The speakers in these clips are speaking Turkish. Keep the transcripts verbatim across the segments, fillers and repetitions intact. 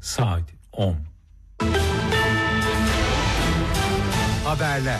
Saat on. Haberler.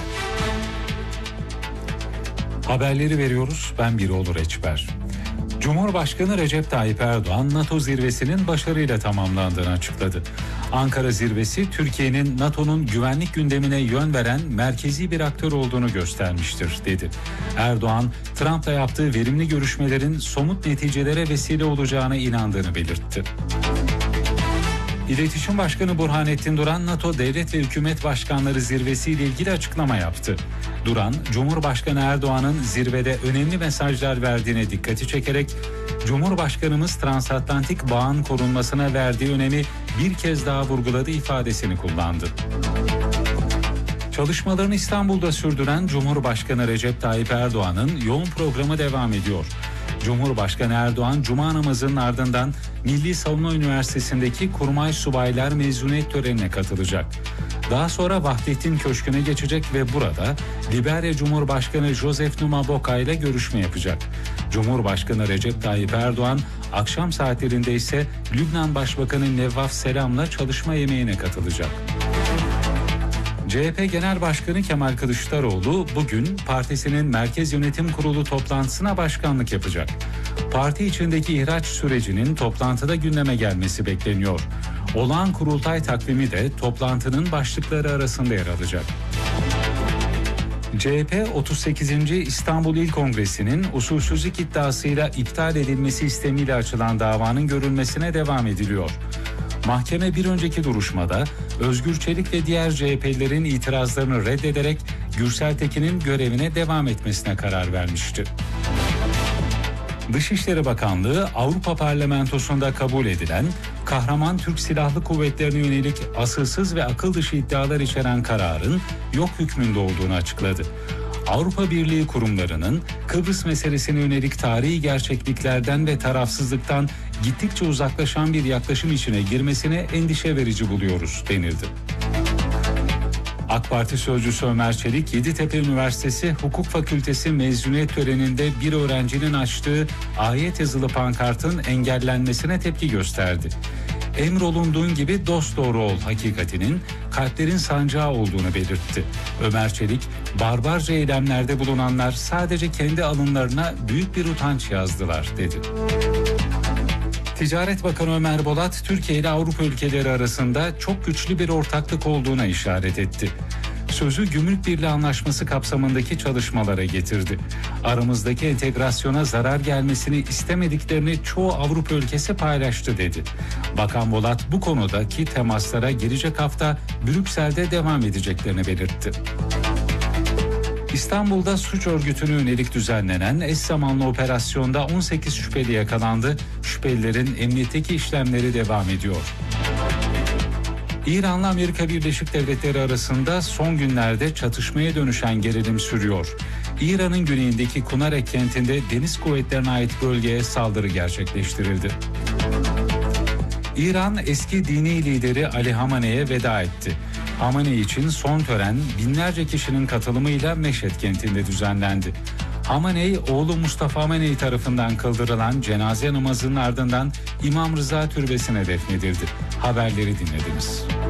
Haberleri veriyoruz. Ben Birol Reçber. Cumhurbaşkanı Recep Tayyip Erdoğan NATO zirvesinin başarıyla tamamlandığını açıkladı. Ankara zirvesi Türkiye'nin NATO'nun güvenlik gündemine yön veren merkezi bir aktör olduğunu göstermiştir dedi. Erdoğan, Trump'la yaptığı verimli görüşmelerin somut neticelere vesile olacağına inandığını belirtti. İletişim Başkanı Burhanettin Duran, NATO Devlet ve Hükümet Başkanları Zirvesi ile ilgili açıklama yaptı. Duran, Cumhurbaşkanı Erdoğan'ın zirvede önemli mesajlar verdiğine dikkati çekerek, Cumhurbaşkanımız transatlantik bağın korunmasına verdiği önemi bir kez daha vurguladı ifadesini kullandı. Çalışmalarını İstanbul'da sürdüren Cumhurbaşkanı Recep Tayyip Erdoğan'ın yoğun programı devam ediyor. Cumhurbaşkanı Erdoğan, Cuma namazının ardından Milli Savunma Üniversitesi'ndeki Kurmay Subaylar mezuniyet törenine katılacak. Daha sonra Vahdettin Köşkü'ne geçecek ve burada Liberya Cumhurbaşkanı Joseph Numa Boca ile görüşme yapacak. Cumhurbaşkanı Recep Tayyip Erdoğan, akşam saatlerinde ise Lübnan Başbakanı Nevvaf Selam'la çalışma yemeğine katılacak. C H P Genel Başkanı Kemal Kılıçdaroğlu bugün partisinin Merkez Yönetim Kurulu toplantısına başkanlık yapacak. Parti içindeki ihraç sürecinin toplantıda gündeme gelmesi bekleniyor. Olağan kurultay takvimi de toplantının başlıkları arasında yer alacak. C H P otuz sekizinci İstanbul İl Kongresi'nin usulsüzlük iddiasıyla iptal edilmesi istemiyle açılan davanın görülmesine devam ediliyor. Mahkeme bir önceki duruşmada Özgür Çelik ve diğer C H P'lilerin itirazlarını reddederek Gürsel Tekin'in görevine devam etmesine karar vermişti. Dışişleri Bakanlığı, Avrupa Parlamentosu'nda kabul edilen kahraman Türk Silahlı Kuvvetleri'ne yönelik asılsız ve akıl dışı iddialar içeren kararın yok hükmünde olduğunu açıkladı. Avrupa Birliği kurumlarının Kıbrıs meselesine yönelik tarihi gerçekliklerden ve tarafsızlıktan gittikçe uzaklaşan bir yaklaşım içine girmesine endişe verici buluyoruz denildi. AK Parti sözcüsü Ömer Çelik, Yeditepe Üniversitesi Hukuk Fakültesi mezuniyet töreninde bir öğrencinin açtığı ayet yazılı pankartın engellenmesine tepki gösterdi. Emrolunduğun gibi dosdoğru ol hakikatinin kalplerin sancağı olduğunu belirtti. Ömer Çelik, barbarca eylemlerde bulunanlar sadece kendi alınlarına büyük bir utanç yazdılar dedi. Ticaret Bakanı Ömer Bolat, Türkiye ile Avrupa ülkeleri arasında çok güçlü bir ortaklık olduğuna işaret etti. Sözü Gümrük Birliği Anlaşması kapsamındaki çalışmalara getirdi. Aramızdaki entegrasyona zarar gelmesini istemediklerini çoğu Avrupa ülkesi paylaştı dedi. Bakan Bolat bu konudaki temaslara gelecek hafta Brüksel'de devam edeceklerini belirtti. İstanbul'da suç örgütüne yönelik düzenlenen eş zamanlı operasyonda on sekiz şüpheli yakalandı. Şüphelilerin emniyetteki işlemleri devam ediyor. İran'la Amerika Birleşik Devletleri arasında son günlerde çatışmaya dönüşen gerilim sürüyor. İran'ın güneyindeki Kunarek kentinde deniz kuvvetlerine ait bölgeye saldırı gerçekleştirildi. İran eski dini lideri Ali Hamene'ye veda etti. Hamane için son tören binlerce kişinin katılımıyla Meşhed kentinde düzenlendi. Hamenei, oğlu Mustafa Hamenei tarafından kıldırılan cenaze namazının ardından İmam Rıza Türbesi'ne defnedildi. Haberleri dinlediniz.